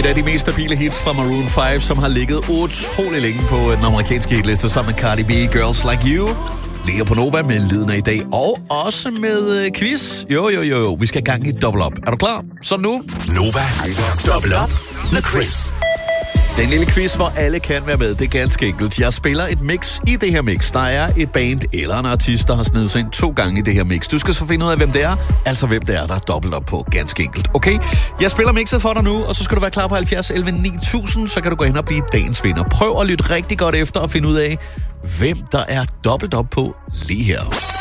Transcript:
Et af de mest stabile hits fra Maroon 5, som har ligget utrolig længe på den amerikanske hitliste sammen med Cardi B, Girls Like You. Ligger på Nova med lyden af i dag, og også med quiz. Jo. Vi skal i gang i Double Up. Er du klar? Så nu. Nova Double Up med Chris. Den lille quiz, hvor alle kan være med, det er ganske enkelt. Jeg spiller et mix i det her mix. Der er et band eller en artist, der har snedet sig ind 2 gange i det her mix. Du skal så finde ud af, hvem det er. Altså, hvem det er, der er dobbelt op på. Ganske enkelt. Okay? Jeg spiller mixet for dig nu, og så skal du være klar på 70 11 9000. Så kan du gå hen og blive dagens vinder. Prøv at lytte rigtig godt efter og finde ud af, hvem der er dobbelt op på lige her.